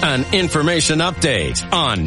An information update on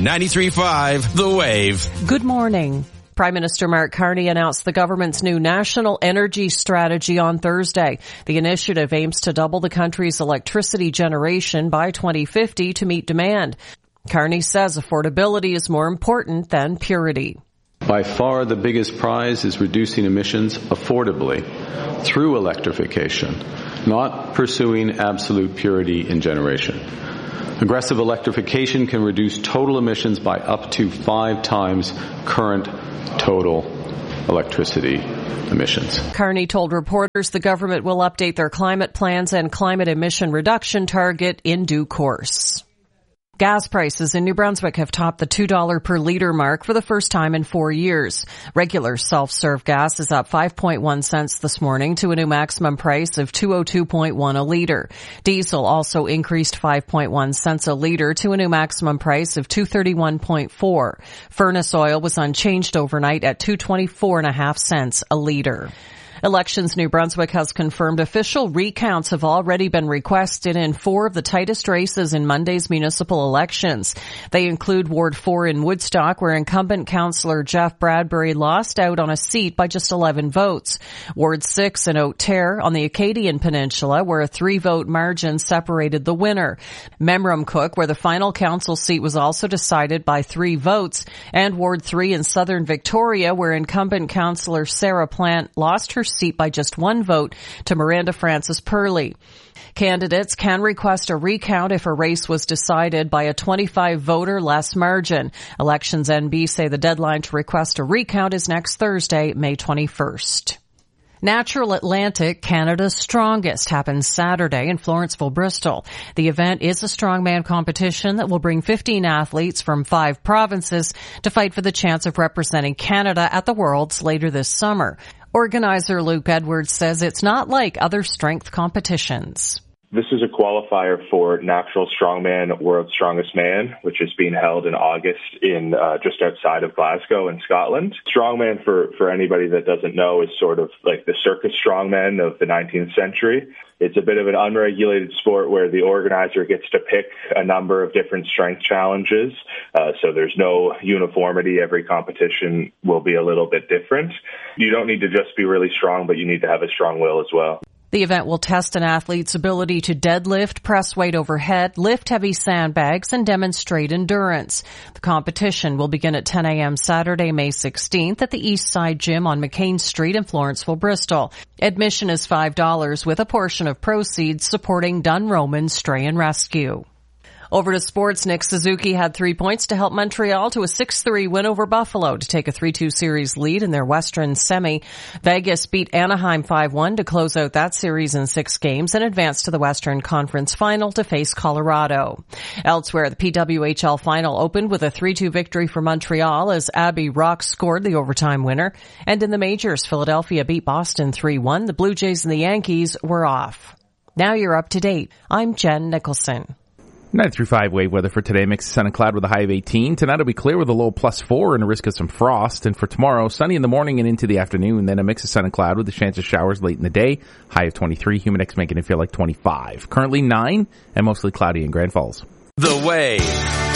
93.5 The Wave. Good morning. Prime Minister Mark Carney announced the government's new national energy strategy on Thursday. The initiative aims to double the country's electricity generation by 2050 to meet demand. Carney says affordability is more important than purity. By far the biggest prize is reducing emissions affordably through electrification, not pursuing absolute purity in generation. Aggressive electrification can reduce total emissions by up to 5 times current total electricity emissions. Carney told reporters the government will update their climate plans and climate emission reduction target in due course. Gas prices in New Brunswick have topped the $2 per litre mark for the first time in 4 years. Regular self-serve gas is up 5.1 cents this morning to a new maximum price of $2.02.1 a litre. Diesel also increased 5.1 cents a litre to a new maximum price of $2.31.4. Furnace oil was unchanged overnight at $2.24.5 cents a litre. Elections New Brunswick has confirmed official recounts have already been requested in 4 of the tightest races in Monday's municipal elections. They include Ward 4 in Woodstock, where incumbent councillor Jeff Bradbury lost out on a seat by just 11 votes. Ward 6 in Oak-Terre on the Acadian Peninsula, where a 3-vote margin separated the winner. Memramcook, where the final council seat was also decided by 3 votes. And Ward 3 in Southern Victoria, where incumbent councillor Sarah Plant lost her seat by just 1 vote to Miranda Francis Purley. Candidates can request a recount if a race was decided by a 25-vote or less margin. Elections NB say the deadline to request a recount is next Thursday, May 21st. Natural Atlantic, Canada's Strongest, happens Saturday in Florenceville, Bristol. The event is a strongman competition that will bring 15 athletes from 5 provinces to fight for the chance of representing Canada at the Worlds later this summer. Organizer Luke Edwards says it's not like other strength competitions. This is a qualifier for Natural Strongman World's Strongest Man, which is being held in August in just outside of Glasgow in Scotland. Strongman, for anybody that doesn't know, is sort of like the circus strongmen of the 19th century. It's a bit of an unregulated sport where the organizer gets to pick a number of different strength challenges. So there's no uniformity. Every competition will be a little bit different. You don't need to just be really strong, but you need to have a strong will as well. The event will test an athlete's ability to deadlift, press weight overhead, lift heavy sandbags, and demonstrate endurance. The competition will begin at 10 a.m. Saturday, May 16th at the East Side Gym on McCain Street in Florenceville, Bristol. Admission is $5 with a portion of proceeds supporting Dunroman Stray and Rescue. Over to sports, Nick Suzuki had 3 points to help Montreal to a 6-3 win over Buffalo to take a 3-2 series lead in their Western semi. Vegas beat Anaheim 5-1 to close out that series in 6 games and advance to the Western Conference Final to face Colorado. Elsewhere, the PWHL Final opened with a 3-2 victory for Montreal as Abby Rock scored the overtime winner. And in the majors, Philadelphia beat Boston 3-1. The Blue Jays and the Yankees were off. Now you're up to date. I'm Jen Nicholson. 93.5 wave weather for today. Mix of sun and cloud with a high of 18. Tonight it'll be clear with a low of +4 and a risk of some frost. And for tomorrow, sunny in the morning and into the afternoon. Then a mix of sun and cloud with a chance of showers late in the day. High of 23. Humidex making it feel like 25. Currently 9 and mostly cloudy in Grand Falls. The Wave.